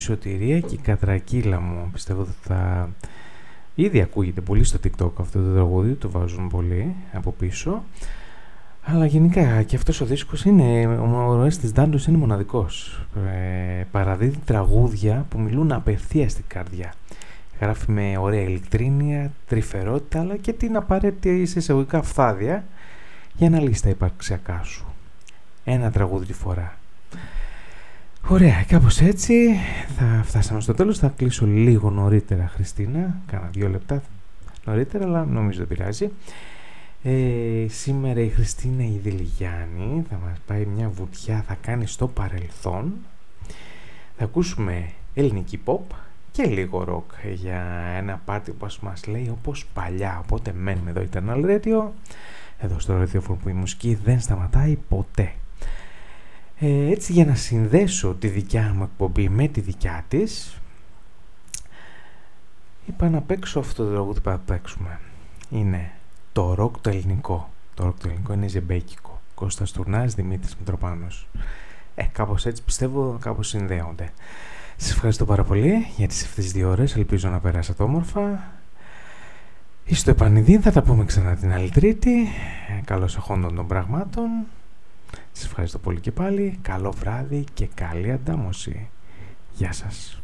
Σωτηρία και η Κατρακύλα μου. Πιστεύω ότι θα... Ήδη ακούγεται πολύ στο TikTok αυτό το τραγούδι, το βάζουν πολύ από πίσω. Αλλά γενικά και αυτός ο δίσκος είναι, ο Οrestes Dantos είναι μοναδικός. Παραδίδει τραγούδια που μιλούν απευθείας στην καρδιά. Γράφει με ωραία ειλικρίνεια, τρυφερότητα, αλλά και την απαραίτητη εισαγωγικά φθάδια για να λύσει τα υπαρξιακά σου. Ένα τραγούδι τη φορά. Ωραία, κάπως έτσι θα φτάσαμε στο τέλος. Θα κλείσω λίγο νωρίτερα, Χριστίνα, κάνα 2 λεπτά νωρίτερα, αλλά νομίζω δεν πειράζει. Σήμερα η Χριστίνα η Δηλιγιάννη θα μας πάει μια βουτιά, θα κάνει στο παρελθόν. Θα ακούσουμε ελληνική pop και λίγο rock για ένα πάρτι που μας λέει όπως παλιά. Οπότε μένουμε εδώ Eternal Radio, εδώ στο ραδιόφωνο που η μουσική δεν σταματάει ποτέ. Έτσι, για να συνδέσω τη δικιά μου εκπομπή με τη δικιά της, είπα να παίξω αυτό το τραγούδι που θα παίξουμε. Είναι το ροκ το ελληνικό. Το ροκ το ελληνικό είναι ζεμπέκικο. Κώστας Τουρνάς, Δημήτρης Μητροπάνος. Κάπως έτσι πιστεύω, κάπως συνδέονται. Σας ευχαριστώ πάρα πολύ για τις αυτές 2 ώρες. Ελπίζω να περάσατε όμορφα. Στο επανειδή θα τα πούμε ξανά την άλλη Τρίτη. Καλώς εχόντων των πραγμάτων. Σας ευχαριστώ πολύ και πάλι. Καλό βράδυ και καλή αντάμωση. Γεια σας.